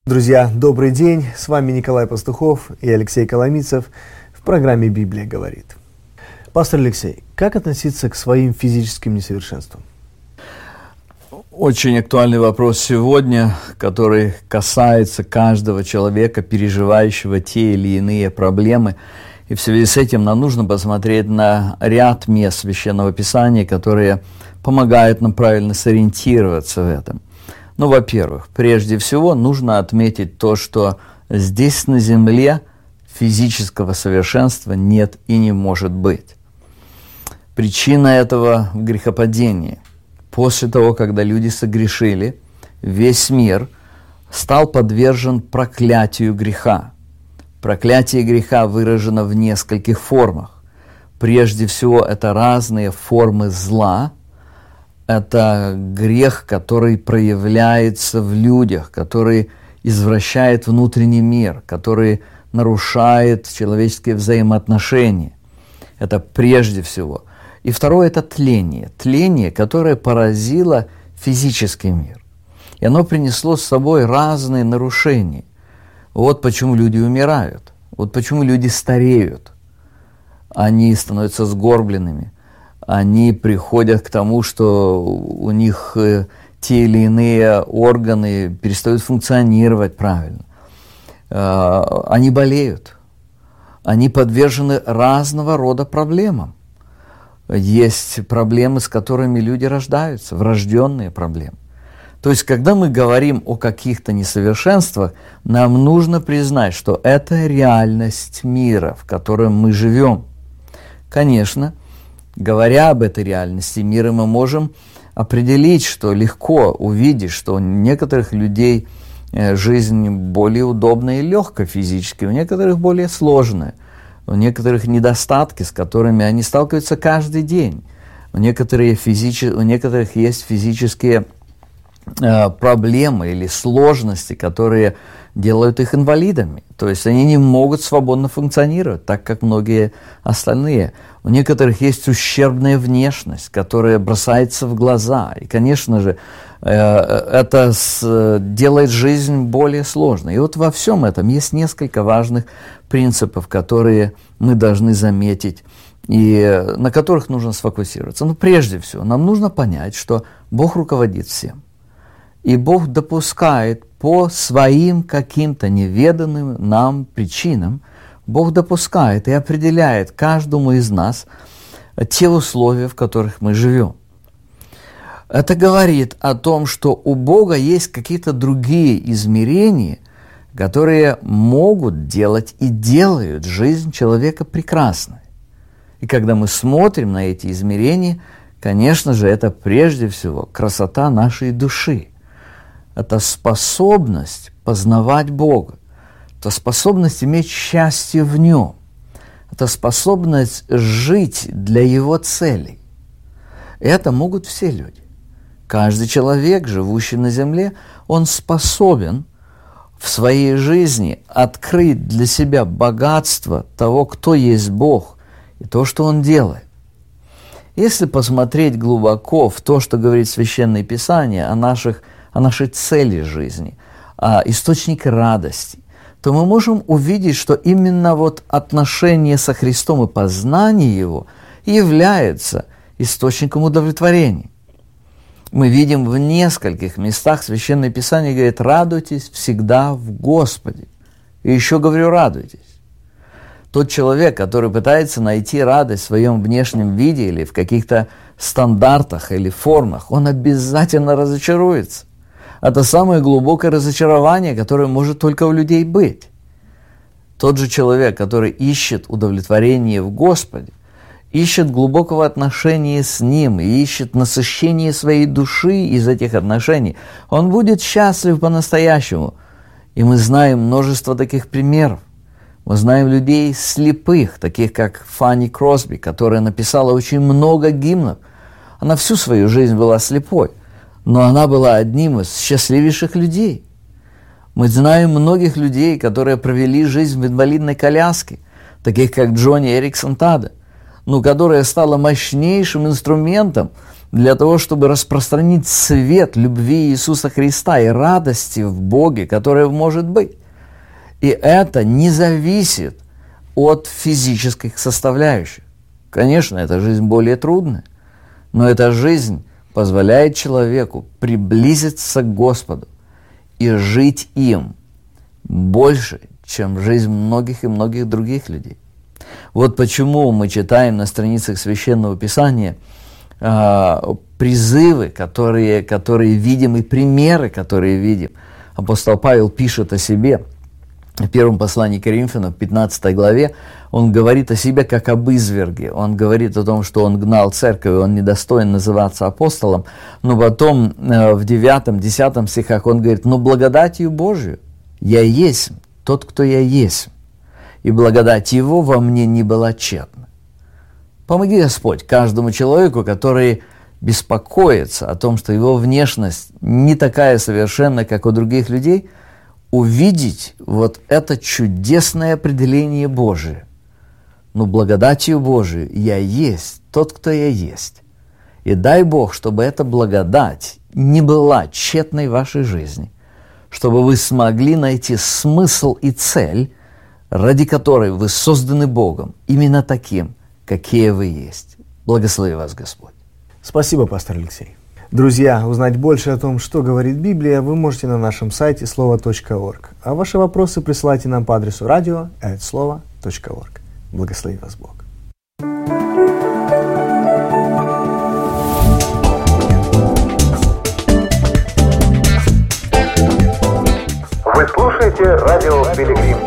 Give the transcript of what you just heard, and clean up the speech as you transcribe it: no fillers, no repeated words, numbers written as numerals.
Друзья, добрый день! С вами Николай Пастухов и Алексей Коломийцев в программе «Библия говорит». Пастор Алексей, как относиться к своим физическим несовершенствам? Очень актуальный вопрос сегодня, который касается каждого человека, переживающего те или иные проблемы. И в связи с этим нам нужно посмотреть на ряд мест Священного Писания, которые помогают нам правильно сориентироваться в этом. Ну, во-первых, прежде всего нужно отметить то, что здесь на земле физического совершенства нет и не может быть. Причина этого в грехопадении. После того, когда люди согрешили, весь мир стал подвержен проклятию греха. Проклятие греха выражено в нескольких формах. Прежде всего, это разные формы зла. Это грех, который проявляется в людях, который извращает внутренний мир, который нарушает человеческие взаимоотношения. Это прежде всего. И второе – это тление. Тление, которое поразило физический мир. И оно принесло с собой разные нарушения. Вот почему люди умирают. Вот почему люди стареют. Они становятся сгорбленными. Они приходят к тому, что у них те или иные органы перестают функционировать правильно. Они болеют. Они подвержены разного рода проблемам. Есть проблемы, с которыми люди рождаются, врожденные проблемы. То есть, когда мы говорим о каких-то несовершенствах, нам нужно признать, что это реальность мира, в котором мы живем. Конечно, говоря об этой реальности мира, мы можем определить, что легко увидеть, что у некоторых людей жизнь более удобная и легкая физически, у некоторых более сложная, у некоторых недостатки, с которыми они сталкиваются каждый день, у некоторых есть физические проблемы или сложности, которые делают их инвалидами. То есть они не могут свободно функционировать, так как многие остальные. У некоторых есть ущербная внешность, которая бросается в глаза. И, конечно же, это делает жизнь более сложной. И вот во всем этом есть несколько важных принципов, которые мы должны заметить и на которых нужно сфокусироваться. Но прежде всего нам нужно понять, что Бог руководит всем. И Бог допускает по своим каким-то неведанным нам причинам, Бог допускает и определяет каждому из нас те условия, в которых мы живем. Это говорит о том, что у Бога есть какие-то другие измерения, которые могут делать и делают жизнь человека прекрасной. И когда мы смотрим на эти измерения, конечно же, это прежде всего красота нашей души. Это способность познавать Бога, это способность иметь счастье в Нем, это способность жить для Его целей. И это могут все люди. Каждый человек, живущий на земле, он способен в своей жизни открыть для себя богатство того, кто есть Бог, и то, что Он делает. Если посмотреть глубоко в то, что говорит Священное Писание о нашей цели жизни, о источнике радости, то мы можем увидеть, что именно вот отношение со Христом и познание Его является источником удовлетворения. Мы видим в нескольких местах Священное Писание говорит: «Радуйтесь всегда в Господе». И еще говорю: радуйтесь. Тот человек, который пытается найти радость в своем внешнем виде или в каких-то стандартах или формах, он обязательно разочаруется. Это самое глубокое разочарование, которое может только у людей быть. Тот же человек, который ищет удовлетворение в Господе, ищет глубокого отношения с Ним и ищет насыщение своей души из этих отношений, он будет счастлив по-настоящему. И мы знаем множество таких примеров. Мы знаем людей слепых, таких как Фанни Кросби, которая написала очень много гимнов. Она всю свою жизнь была слепой, но она была одним из счастливейших людей. Мы знаем многих людей, которые провели жизнь в инвалидной коляске, таких как Джонни Эриксон Тада, которая стала мощнейшим инструментом для того, чтобы распространить свет любви Иисуса Христа и радости в Боге, которая может быть. И это не зависит от физических составляющих. Конечно, эта жизнь более трудная, но эта жизнь позволяет человеку приблизиться к Господу и жить им больше, чем жизнь многих и многих других людей. Вот почему мы читаем на страницах Священного Писания призывы, которые видим, и примеры, которые видим. Апостол Павел пишет о себе в первом послании к Коринфянам, в 15 главе, он говорит о себе как об изверге. Он говорит о том, что он гнал церковь, он недостоин называться апостолом. Но потом в 9-10 стихах он говорит: «Но благодатью Божию я есть тот, кто я есть, и благодать Его во мне не была тщетна». Помоги, Господь, каждому человеку, который беспокоится о том, что его внешность не такая совершенная, как у других людей, увидеть вот это чудесное определение Божие. Но благодатью Божией я есть тот, кто я есть. И дай Бог, чтобы эта благодать не была тщетной в вашей жизни, чтобы вы смогли найти смысл и цель, ради которой вы созданы Богом, именно таким, какие вы есть. Благослови вас, Господь. Спасибо, пастор Алексей. Друзья, узнать больше о том, что говорит Библия, вы можете на нашем сайте слово.орг. А ваши вопросы присылайте нам по адресу radio@slovo.org. Благослови вас Бог. Вы слушаете радио «Пилигрим».